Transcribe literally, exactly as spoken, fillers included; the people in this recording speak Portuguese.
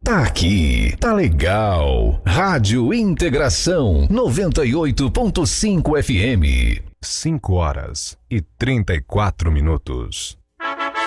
Tá aqui, tá legal. Rádio Integração noventa e oito ponto cinco F M. cinco horas e trinta e quatro minutos.